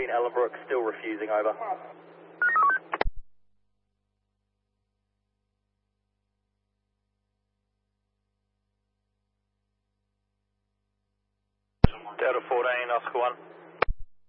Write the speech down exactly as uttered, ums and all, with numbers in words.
fourteen Ellenbrook, still refusing, over. Delta fourteen, Oscar one.